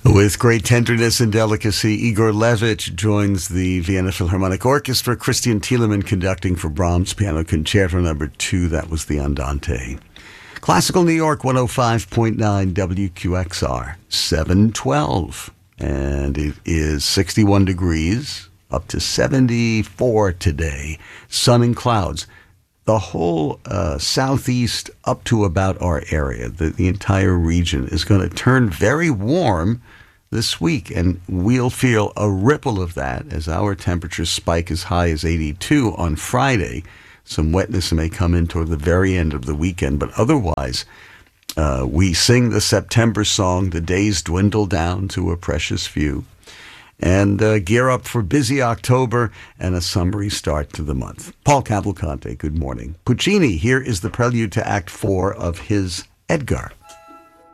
With great tenderness and delicacy, Igor Levitch joins the Vienna Philharmonic Orchestra. Christian Thielemann conducting for Brahms Piano Concerto No. 2. That was the Andante. Classical New York 105.9 WQXR 712. And it is 61 degrees, up to 74 today. Sun and clouds. The whole southeast up to about our area, the entire region, is going to turn very warm this week, and we'll feel a ripple of that as our temperatures spike as high as 82 on Friday. Some wetness may come in toward the very end of the weekend, but otherwise, we sing the September song, the days dwindle down to a precious few, and gear up for busy October and a summery start to the month. Paul Cavalcante, good morning. Puccini, here is the prelude to Act 4 of his Edgar.